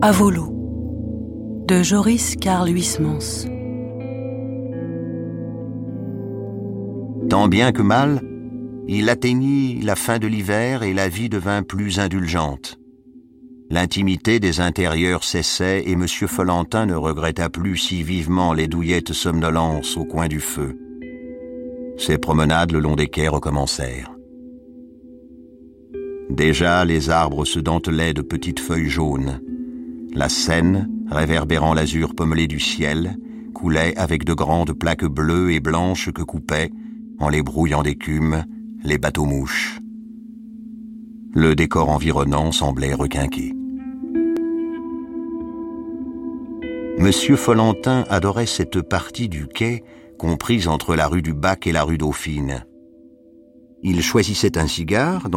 À Volo de Joris Karl Huysmans. Tant bien que mal, il atteignit la fin de l'hiver et la vie devint plus indulgente. L'intimité des intérieurs cessait et M. Follentin ne regretta plus si vivement les douillettes somnolences au coin du feu. Ses promenades le long des quais recommencèrent. Déjà les arbres se dentelaient de petites feuilles jaunes. La Seine, réverbérant l'azur pommelé du ciel, coulait avec de grandes plaques bleues et blanches que coupaient, en les brouillant d'écume, les bateaux-mouches. Le décor environnant semblait requinqué. Monsieur Follentin adorait cette partie du quai comprise entre la rue du Bac et la rue Dauphine. Il choisissait un cigare